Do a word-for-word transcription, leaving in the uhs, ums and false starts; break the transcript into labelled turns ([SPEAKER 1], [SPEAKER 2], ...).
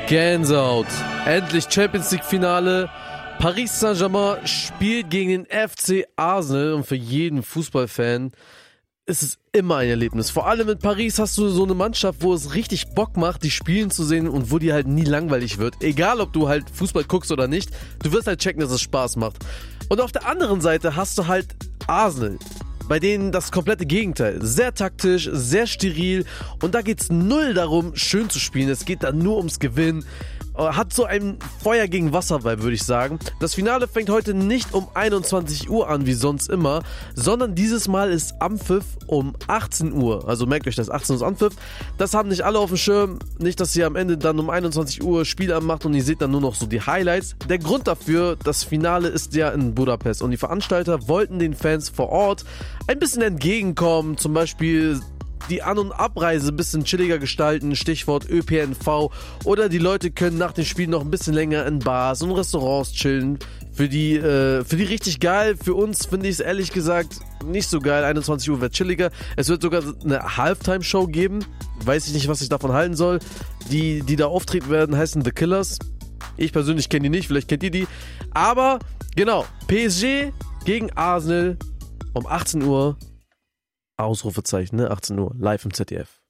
[SPEAKER 1] Gänsehaut. Endlich Champions League Finale. Paris Saint-Germain spielt gegen den F C Arsenal und für jeden Fußballfan ist es immer ein Erlebnis. Vor allem in Paris hast du so eine Mannschaft, wo es richtig Bock macht, die spielen zu sehen und wo dir halt nie langweilig wird. Egal, ob du halt Fußball guckst oder nicht, du wirst halt checken, dass es Spaß macht. Und auf der anderen Seite hast du halt Arsenal, bei denen das komplette Gegenteil. Sehr taktisch, sehr steril und da geht's null darum, schön zu spielen. Es geht da nur ums Gewinnen. Hat so ein Feuer gegen Wasser-Vibe, würde ich sagen. Das Finale fängt heute nicht um einundzwanzig Uhr an, wie sonst immer, sondern dieses Mal ist Anpfiff um achtzehn Uhr. Also merkt euch das, achtzehn Uhr ist Anpfiff. Das haben nicht alle auf dem Schirm. Nicht, dass ihr am Ende dann um einundzwanzig Uhr Spiel anmacht und ihr seht dann nur noch so die Highlights. Der Grund dafür, das Finale ist ja in Budapest und die Veranstalter wollten den Fans vor Ort ein bisschen entgegenkommen, zum Beispiel die An- und Abreise ein bisschen chilliger gestalten, Stichwort Ö P N V, oder die Leute können nach dem Spiel noch ein bisschen länger in Bars und Restaurants chillen. Für die, äh, für die richtig geil, für uns finde ich es ehrlich gesagt nicht so geil, einundzwanzig Uhr wird chilliger. Es wird sogar eine Halftime-Show geben, weiß ich nicht, was ich davon halten soll. Die, die da auftreten werden, heißen The Killers. Ich persönlich kenne die nicht, vielleicht kennt ihr die. Aber, genau, P S G gegen Arsenal um achtzehn Uhr. Ausrufezeichen, ne? achtzehn Uhr, live im Z D F.